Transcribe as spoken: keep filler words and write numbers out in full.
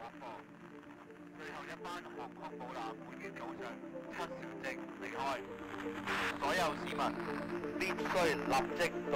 課。最後一班航空母艦本月早上七小正離開。所有市民必須立即